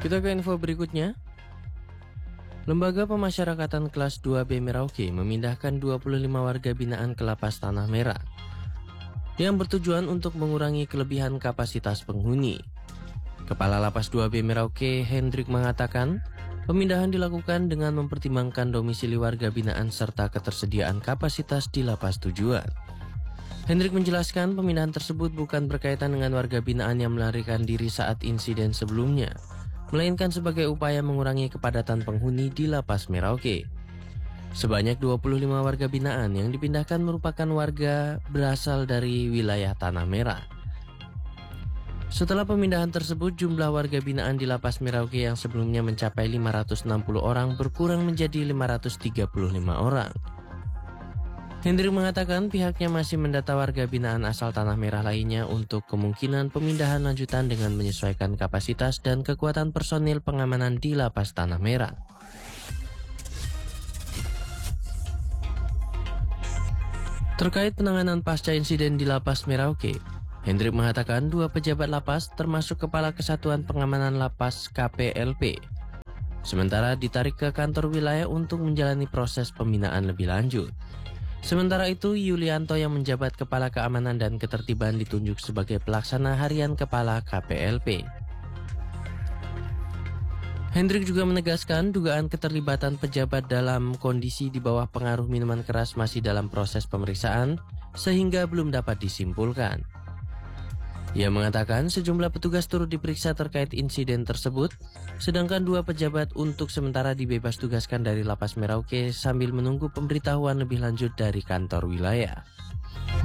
Kita ke info berikutnya. Lembaga Pemasyarakatan Kelas 2B Merauke memindahkan 25 warga binaan ke Lapas Tanah Merah yang bertujuan untuk mengurangi kelebihan kapasitas penghuni. Kepala Lapas 2B Merauke, Hendrik, mengatakan pemindahan dilakukan dengan mempertimbangkan domisili warga binaan serta ketersediaan kapasitas di lapas tujuan. Hendrik menjelaskan pemindahan tersebut bukan berkaitan dengan warga binaan yang melarikan diri saat insiden sebelumnya, melainkan sebagai upaya mengurangi kepadatan penghuni di Lapas Merauke. Sebanyak 25 warga binaan yang dipindahkan merupakan warga berasal dari wilayah Tanah Merah. Setelah pemindahan tersebut, jumlah warga binaan di Lapas Merauke yang sebelumnya mencapai 560 orang berkurang menjadi 535 orang. Hendrik mengatakan pihaknya masih mendata warga binaan asal Tanah Merah lainnya untuk kemungkinan pemindahan lanjutan dengan menyesuaikan kapasitas dan kekuatan personil pengamanan di Lapas Tanah Merah. Terkait penanganan pasca insiden di Lapas Merauke, Hendrik mengatakan 2 pejabat lapas termasuk Kepala Kesatuan Pengamanan Lapas KPLP sementara ditarik ke kantor wilayah untuk menjalani proses pembinaan lebih lanjut. Sementara itu, Yulianto yang menjabat Kepala Keamanan dan Ketertiban ditunjuk sebagai pelaksana harian Kepala KPLP. Hendrik juga menegaskan dugaan keterlibatan pejabat dalam kondisi di bawah pengaruh minuman keras masih dalam proses pemeriksaan sehingga belum dapat disimpulkan. Ia mengatakan sejumlah petugas turut diperiksa terkait insiden tersebut, sedangkan 2 pejabat untuk sementara dibebas tugaskan dari Lapas Merauke sambil menunggu pemberitahuan lebih lanjut dari kantor wilayah.